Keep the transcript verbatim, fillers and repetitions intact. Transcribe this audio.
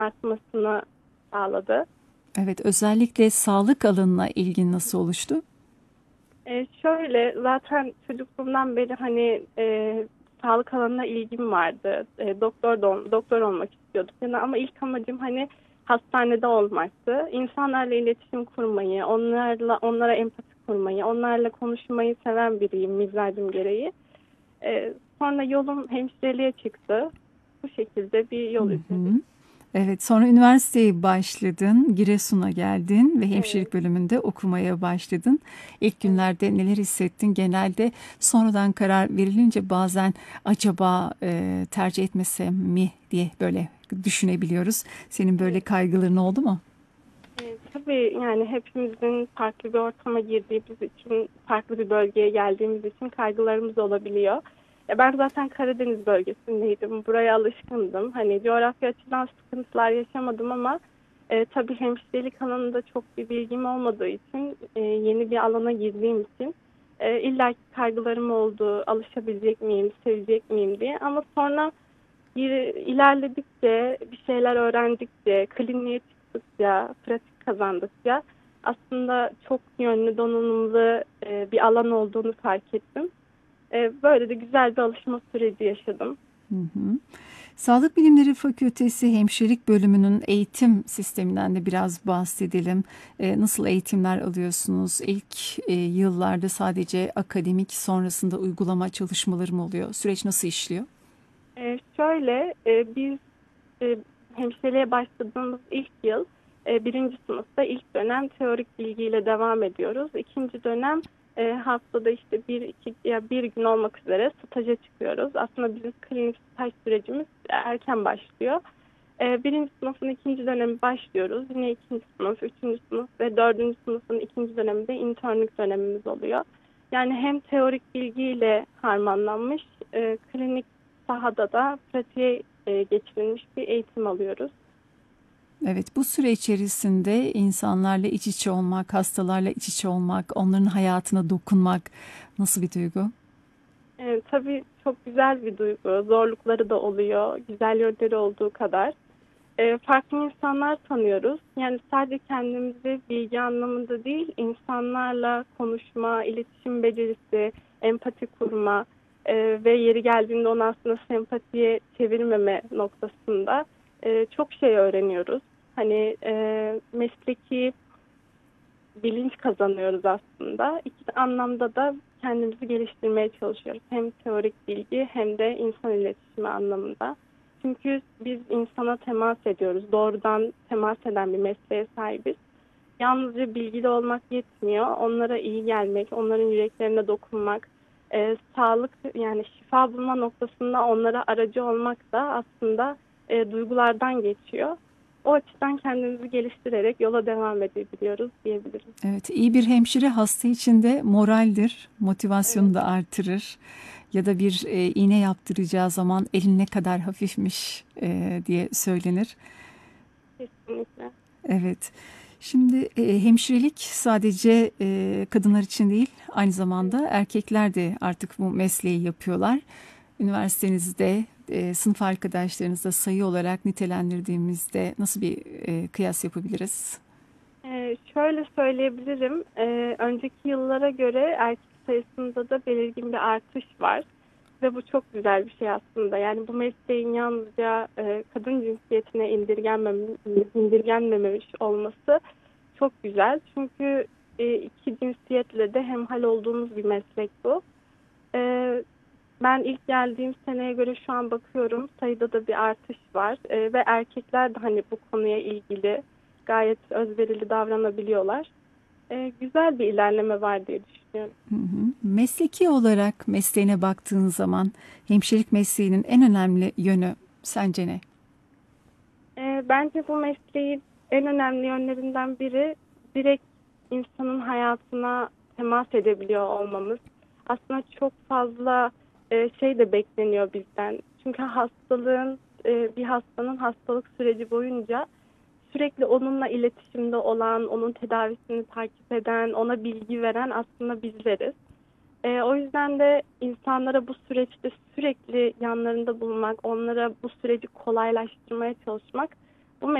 artmasını sağladı. Evet, özellikle sağlık alanına ilgin nasıl oluştu? E, şöyle zaten çocukluğumdan beri hani e, sağlık alanına ilgim vardı. E, doktor da ol- doktor olmak istiyorduk. Yani ama ilk amacım hani hastanede olmaktı. İnsanlarla iletişim kurmayı, onlarla onlara empati kurmayı, onlarla konuşmayı seven biriyim mizacım gereği. E, sonra yolum hemşireliğe çıktı. Bu şekilde bir Hı yol hı. izledik. Evet, sonra üniversiteye başladın, Giresun'a geldin ve Evet. hemşirelik bölümünde okumaya başladın. İlk Evet. günlerde neler hissettin? Genelde sonradan karar verilince bazen acaba e, tercih etmesem mi diye böyle düşünebiliyoruz. Senin böyle Evet. kaygıların oldu mu? E, tabii yani hepimizin farklı bir ortama girdiğimiz için, farklı bir bölgeye geldiğimiz için kaygılarımız olabiliyor. E, ben zaten Karadeniz bölgesindeydim. Buraya alışkındım. Hani coğrafya açıdan sıkıntılar yaşamadım ama e, tabii hemşirelik alanında çok bir bilgim olmadığı için, e, yeni bir alana girdiğim için e, illaki kaygılarım oldu. Alışabilecek miyim, sevecek miyim diye. Ama sonra bir ilerledikçe, bir şeyler öğrendikçe, kliniğe çıktıkça, pratik kazandıkça aslında çok yönlü, donanımlı e, bir alan olduğunu fark ettim. E, böyle de güzel bir alışma süreci yaşadım. Hı hı. Sağlık Bilimleri Fakültesi Hemşirelik Bölümünün eğitim sisteminden de biraz bahsedelim. E, nasıl eğitimler alıyorsunuz? İlk e, yıllarda sadece akademik, sonrasında uygulama çalışmaları mı oluyor? Süreç nasıl işliyor? E, şöyle, e, biz e, hemşireliğe başladığımız ilk yıl e, birinci sınıfta ilk dönem teorik bilgiyle devam ediyoruz. İkinci dönem e, haftada işte bir iki ya bir gün olmak üzere staja çıkıyoruz. Aslında bizim klinik staj sürecimiz erken başlıyor. E, birinci sınıfın ikinci dönemi başlıyoruz. Yine ikinci sınıf, üçüncü sınıf ve dördüncü sınıfın ikinci döneminde internlük dönemimiz oluyor. Yani hem teorik bilgiyle harmanlanmış, e, klinik sahada da pratiğe e, geçirilmiş bir eğitim alıyoruz. Evet, bu süre içerisinde insanlarla iç içe olmak, hastalarla iç içe olmak, onların hayatına dokunmak nasıl bir duygu? E, tabii çok güzel bir duygu. Zorlukları da oluyor. Güzel yönleri olduğu kadar. E, farklı insanlar tanıyoruz. Yani sadece kendimizi bilgi anlamında değil, insanlarla konuşma, iletişim becerisi, empati kurma e, ve yeri geldiğinde onu aslında sempatiye çevirmeme noktasında e, çok şey öğreniyoruz. Hani e, mesleki bilinç kazanıyoruz aslında. İki anlamda da kendimizi geliştirmeye çalışıyoruz. Hem teorik bilgi hem de insan iletişimi anlamında. Çünkü biz insana temas ediyoruz. Doğrudan temas eden bir mesleğe sahibiz. Yalnızca bilgili olmak yetmiyor. Onlara iyi gelmek, onların yüreklerine dokunmak, e, sağlık yani şifa bulma noktasında onlara aracı olmak da aslında e, duygulardan geçiyor. O açıdan kendimizi geliştirerek yola devam edebiliyoruz diyebilirim. Evet, iyi bir hemşire hasta için de moraldir, Evet, motivasyonu da artırır. Ya da bir e, iğne yaptıracağı zaman elin ne kadar hafifmiş e, diye söylenir. kesinlikle. Evet. Şimdi e, hemşirelik sadece e, kadınlar için değil, aynı Evet. zamanda erkekler de artık bu mesleği yapıyorlar. Üniversitenizde, e, sınıf arkadaşlarınızda sayı olarak nitelendirdiğimizde nasıl bir e, kıyas yapabiliriz? Ee, şöyle söyleyebilirim. Ee, önceki yıllara göre erkek sayısında da belirgin bir artış var. Ve bu çok güzel bir şey aslında. Yani bu mesleğin yalnızca e, kadın cinsiyetine indirgenmem indirgenmemiş olması çok güzel. Çünkü e, iki cinsiyetle de hemhal olduğumuz bir meslek bu. Ee, Ben ilk geldiğim seneye göre şu an bakıyorum sayıda da bir artış var. Ee, ve erkekler de hani bu konuya ilgili gayet özverili davranabiliyorlar. Ee, güzel bir ilerleme var diye düşünüyorum. Hı hı. Mesleki olarak mesleğine baktığın zaman hemşirelik mesleğinin en önemli yönü sence ne? Ee, bence bu mesleğin en önemli yönlerinden biri direkt insanın hayatına temas edebiliyor olmamız. Aslında çok fazla e, şey de bekleniyor bizden. Çünkü hastalığın e, bir hastanın hastalık süreci boyunca sürekli onunla iletişimde olan, onun tedavisini takip eden, ona bilgi veren aslında bizleriz. E, o yüzden de insanlara bu süreçte sürekli yanlarında bulunmak, onlara bu süreci kolaylaştırmaya çalışmak